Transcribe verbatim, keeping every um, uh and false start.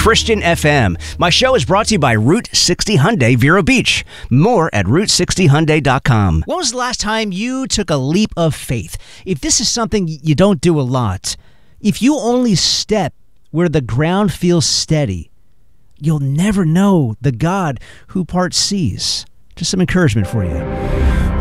Christian F M. My show is brought to you by Route sixty Hyundai Vero Beach. More at route sixty hyundai dot com. When was the last time you took a leap of faith? If this is something you don't do a lot, if you only step where the ground feels steady, you'll never know the God who parts seas. Just some encouragement for you.